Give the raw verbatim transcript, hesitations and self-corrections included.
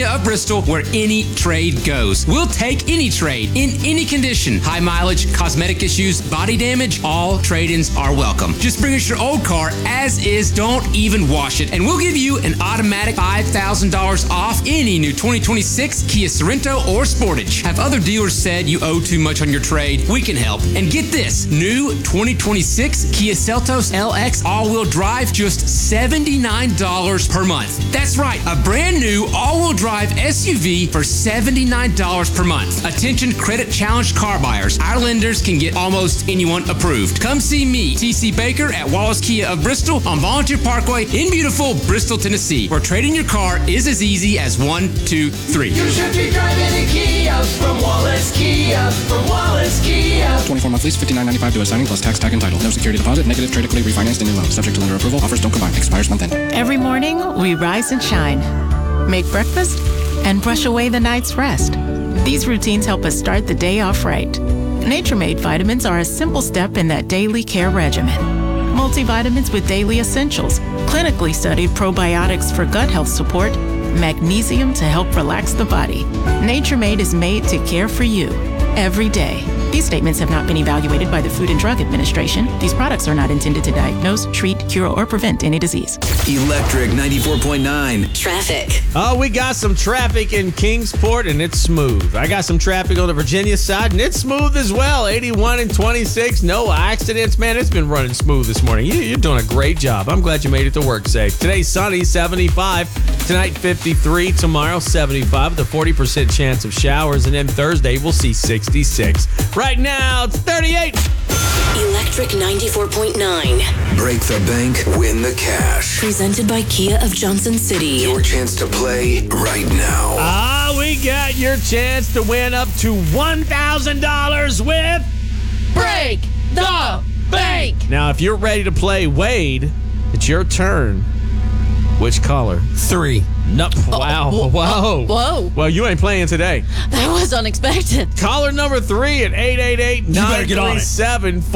Kia of Bristol, where any trade goes. We'll take any trade in any condition. High mileage, cosmetic issues, body damage, all trade-ins are welcome. Just bring us your old car as is. Don't even wash it. And we'll give you an automatic five thousand dollars off any new twenty twenty-six Kia Sorento or Sportage. Have other dealers said you owe too much on your trade? We can help. And get this, new twenty twenty-six Kia Seltos L X all-wheel drive, just seventy-nine dollars per month. That's right, a brand new all-wheel drive S U V for seventy-nine dollars per month. Attention credit challenged car buyers. Our lenders can get almost anyone approved. Come see me, T C Baker at Wallace Kia of Bristol on Volunteer Parkway in beautiful Bristol, Tennessee, where trading your car is as easy as one, two, three. You should be driving a Kia from Wallace Kia, from Wallace Kia. twenty-four month lease, fifty-nine ninety-five to assigning plus tax, tag, and title. No security deposit, negative trade equity refinanced into loan. Subject to lender approval. Offers don't combine. Expires month end. Every morning, we rise and shine, make breakfast, and brush away the night's rest. These routines help us start the day off right. Nature Made vitamins are a simple step in that daily care regimen. Multivitamins with daily essentials, clinically studied probiotics for gut health support, magnesium to help relax the body. Nature Made is made to care for you every day. These statements have not been evaluated by the Food and Drug Administration. These products are not intended to diagnose, treat, cure, or prevent any disease. Electric ninety-four point nine. Traffic. Oh, we got some traffic in Kingsport, and it's smooth. I got some traffic on the Virginia side, and it's smooth as well. eighty-one and twenty-six, no accidents. Man, it's been running smooth this morning. You, you're doing a great job. I'm glad you made it to work safe. Today's sunny, seventy-five. Tonight, fifty-three. Tomorrow, seventy-five with a forty percent chance of showers. And then Thursday, we'll see sixty-six. Right now, it's thirty-eight. Electric ninety-four point nine. Break the bank, win the cash. Presented by Kia of Johnson City. Your chance to play right now. Ah, we got your chance to win up to one thousand dollars with Break the bank. Now, if you're ready to play Wade, it's your turn. Which caller? Three. No, wow. Oh, Whoa. Whoa. Well, you ain't playing today. That was unexpected. Caller number three at eight eight eight, nine three seven